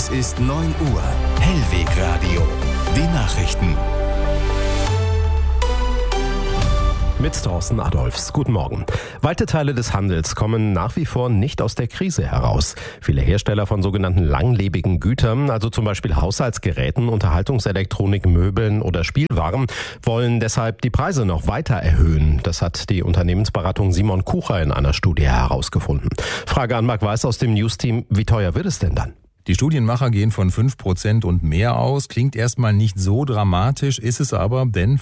Es ist 9 Uhr. Hellweg Radio. Die Nachrichten. Mit Thorsten Adolfs. Guten Morgen. Weite Teile des Handels kommen nach wie vor nicht aus der Krise heraus. Viele Hersteller von sogenannten langlebigen Gütern, also zum Beispiel Haushaltsgeräten, Unterhaltungselektronik, Möbeln oder Spielwaren, wollen deshalb die Preise noch weiter erhöhen. Das hat die Unternehmensberatung Simon Kucher in einer Studie herausgefunden. Frage an Marc Weiß aus dem News-Team. Wie teuer wird es denn dann? Die Studienmacher gehen von 5% und mehr aus. Klingt erstmal nicht so dramatisch, ist es aber, denn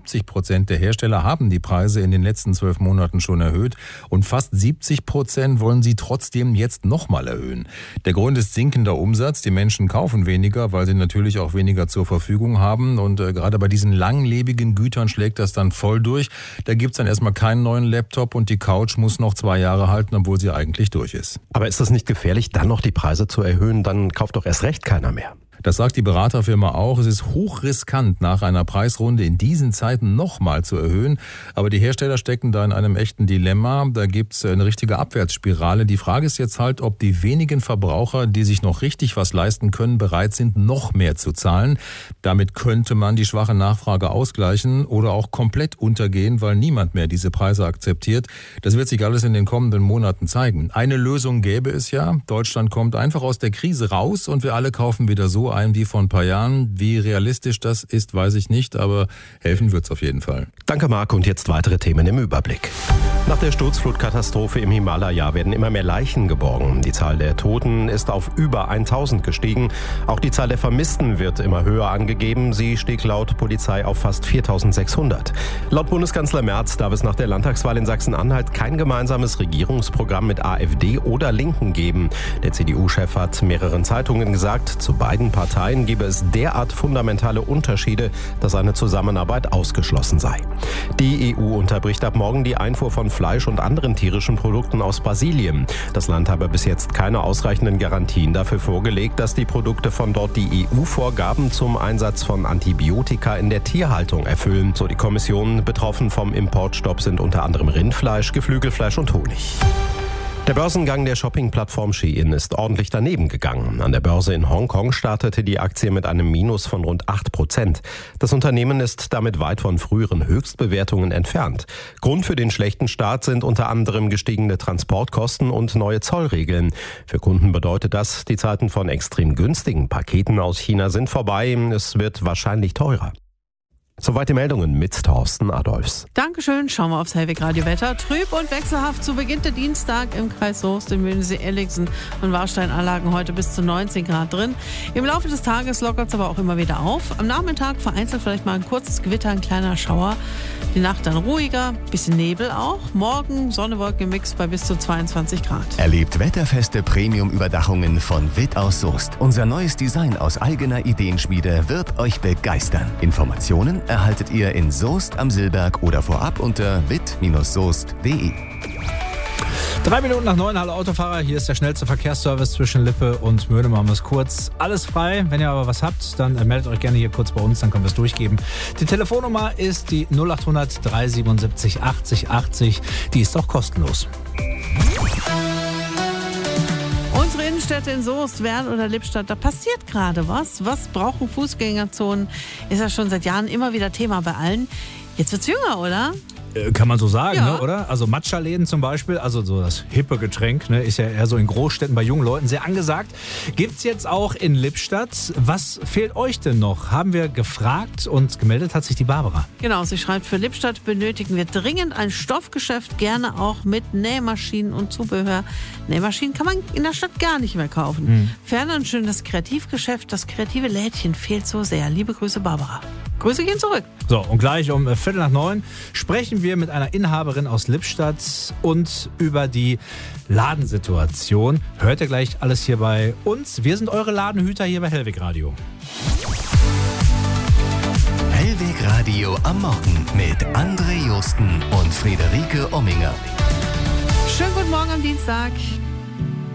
75% der Hersteller haben die Preise in den letzten 12 Monaten schon erhöht und fast 70% wollen sie trotzdem jetzt nochmal erhöhen. Der Grund ist sinkender Umsatz. Die Menschen kaufen weniger, weil sie natürlich auch weniger zur Verfügung haben und gerade bei diesen langlebigen Gütern schlägt das dann voll durch. Da gibt's dann erstmal keinen neuen Laptop und die Couch muss noch 2 Jahre halten, obwohl sie eigentlich durch ist. Aber ist das nicht gefährlich, dann noch die Preise zu erhöhen? Dann kauft doch erst recht keiner mehr. Das sagt die Beraterfirma auch. Es ist hochriskant, nach einer Preisrunde in diesen Zeiten nochmal zu erhöhen. Aber die Hersteller stecken da in einem echten Dilemma. Da gibt's eine richtige Abwärtsspirale. Die Frage ist jetzt halt, ob die wenigen Verbraucher, die sich noch richtig was leisten können, bereit sind, noch mehr zu zahlen. Damit könnte man die schwache Nachfrage ausgleichen oder auch komplett untergehen, weil niemand mehr diese Preise akzeptiert. Das wird sich alles in den kommenden Monaten zeigen. Eine Lösung gäbe es ja. Deutschland kommt einfach aus der Krise raus und wir alle kaufen wieder so ein wie vor ein paar Jahren. Wie realistisch das ist, weiß ich nicht, aber helfen wird's auf jeden Fall. Danke, Marc. Und jetzt weitere Themen im Überblick. Nach der Sturzflutkatastrophe im Himalaya werden immer mehr Leichen geborgen. Die Zahl der Toten ist auf über 1000 gestiegen. Auch die Zahl der Vermissten wird immer höher angegeben. Sie stieg laut Polizei auf fast 4600. Laut Bundeskanzler Merz darf es nach der Landtagswahl in Sachsen-Anhalt kein gemeinsames Regierungsprogramm mit AfD oder Linken geben. Der CDU-Chef hat mehreren Zeitungen gesagt, zu beiden Parteien gebe es derart fundamentale Unterschiede, dass eine Zusammenarbeit ausgeschlossen sei. Die EU unterbricht ab morgen die Einfuhr von Fleisch und anderen tierischen Produkten aus Brasilien. Das Land habe bis jetzt keine ausreichenden Garantien dafür vorgelegt, dass die Produkte von dort die EU-Vorgaben zum Einsatz von Antibiotika in der Tierhaltung erfüllen. So die Kommission. Betroffen vom Importstopp sind unter anderem Rindfleisch, Geflügelfleisch und Honig. Der Börsengang der Shopping-Plattform Shein ist ordentlich daneben gegangen. An der Börse in Hongkong startete die Aktie mit einem Minus von rund 8%. Das Unternehmen ist damit weit von früheren Höchstbewertungen entfernt. Grund für den schlechten Start sind unter anderem gestiegene Transportkosten und neue Zollregeln. Für Kunden bedeutet das, die Zeiten von extrem günstigen Paketen aus China sind vorbei. Es wird wahrscheinlich teurer. Soweit die Meldungen mit Thorsten Adolfs. Dankeschön. Schauen wir aufs Hellweg Radio Wetter. Trüb und wechselhaft zu Beginn der Dienstag im Kreis Soest, in Mühldensee, Elligsen und Warsteinanlagen heute bis zu 19 Grad drin. Im Laufe des Tages lockert es aber auch immer wieder auf. Am Nachmittag vereinzelt vielleicht mal ein kurzes Gewitter, ein kleiner Schauer. Die Nacht dann ruhiger, bisschen Nebel auch. Morgen Sonne-Wolken Mix bei bis zu 22 Grad. Erlebt wetterfeste Premium-Überdachungen von Witt aus Soest. Unser neues Design aus eigener Ideenschmiede wird euch begeistern. Informationen erhaltet ihr in Soest am Silberg oder vorab unter witt-soest.de. 3 Minuten nach 9, hallo Autofahrer, hier ist der schnellste Verkehrsservice zwischen Lippe und Möhne. Machen wir es kurz. Alles frei, wenn ihr aber was habt, dann meldet euch gerne hier kurz bei uns, dann können wir es durchgeben. Die Telefonnummer ist die 0800 377 80 80, die ist auch kostenlos. Unsere Innenstädte in Soest, Werl oder Lippstadt, da passiert gerade was. Was brauchen Fußgängerzonen? Ist ja schon seit Jahren immer wieder Thema bei allen. Jetzt wird's jünger, oder? Kann man so sagen, ja. Ne, oder? Also Matcha-Läden zum Beispiel, also so das hippe Getränk, ne, ist ja eher so in Großstädten bei jungen Leuten sehr angesagt. Gibt's jetzt auch in Lippstadt. Was fehlt euch denn noch? Haben wir gefragt und gemeldet hat sich die Barbara. Genau, sie schreibt, für Lippstadt benötigen wir dringend ein Stoffgeschäft, gerne auch mit Nähmaschinen und Zubehör. Nähmaschinen kann man in der Stadt gar nicht mehr kaufen. Ferner ein schönes Kreativgeschäft, das kreative Lädchen fehlt so sehr. Liebe Grüße, Barbara. Grüße gehen zurück. So, und gleich um 8:45 sprechen wir mit einer Inhaberin aus Lippstadt und über die Ladensituation. Hört ihr gleich alles hier bei uns. Wir sind eure Ladenhüter hier bei Hellweg Radio. Hellweg Radio am Morgen mit André Justen und Friederike Omminger. Schönen guten Morgen am Dienstag.